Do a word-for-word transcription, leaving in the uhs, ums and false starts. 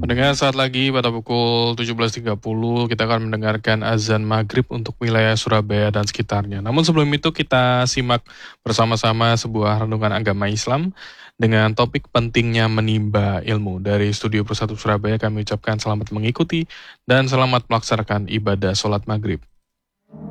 Pendengar, saat lagi pada pukul tujuh belas tiga puluh kita akan mendengarkan azan maghrib untuk wilayah Surabaya dan sekitarnya. Namun sebelum itu kita simak bersama-sama sebuah renungan agama Islam dengan topik pentingnya menimba ilmu. Dari Studio Persatu Surabaya kami ucapkan selamat mengikuti dan selamat melaksanakan ibadah sholat maghrib.